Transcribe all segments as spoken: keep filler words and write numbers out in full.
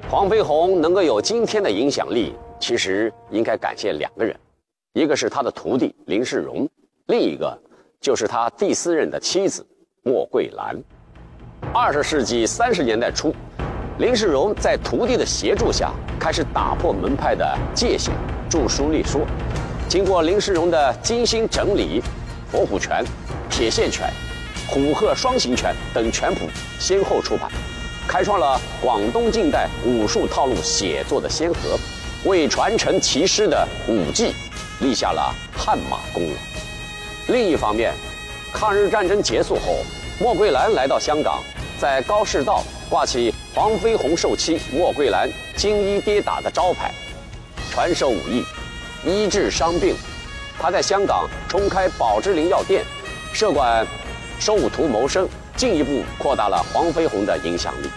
黄飞鸿能够有今天的影响力，其实应该感谢两个人，一个是他的徒弟林世荣，另一个就是他第四任的妻子莫桂兰。二十世纪三十年代初，林世荣在徒弟的协助下，开始打破门派的界限，著书立说。经过林世荣的精心整理，佛虎拳、铁线拳、虎鹤双形拳等拳谱先后出版，开创了广东近代武术套路写作的先河，为传承奇师的武技立下了汗马功劳。另一方面，抗日战争结束后，莫桂兰来到香港，在高士道挂起黄飞鸿受妻莫桂兰金衣跌打的招牌，传授武艺，医治伤病。他在香港重开宝芝林药店，设馆收徒谋生，进一步扩大了黄飞鸿的影响力。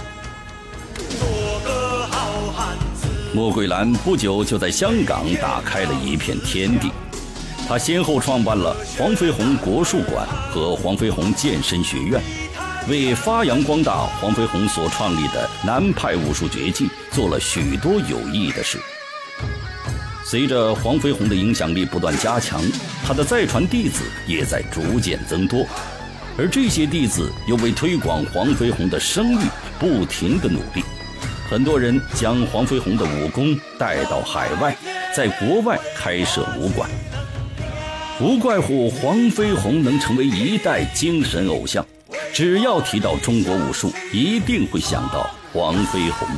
莫桂兰不久就在香港打开了一片天地。他先后创办了黄飞鸿国术馆和黄飞鸿健身学院，为发扬光大黄飞鸿所创立的南派武术绝技做了许多有益的事。随着黄飞鸿的影响力不断加强，他的再传弟子也在逐渐增多，而这些弟子又为推广黄飞鸿的声誉不停地努力。很多人将黄飞鸿的武功带到海外，在国外开设武馆。无怪乎黄飞鸿能成为一代精神偶像，只要提到中国武术，一定会想到黄飞鸿。